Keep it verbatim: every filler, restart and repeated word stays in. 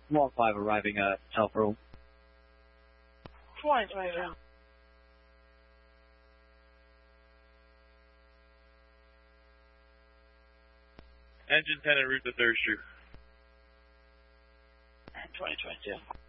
Wall five arriving at South Earl. twenty twenty-two. Engine ten en route to third Street. twenty twenty-two.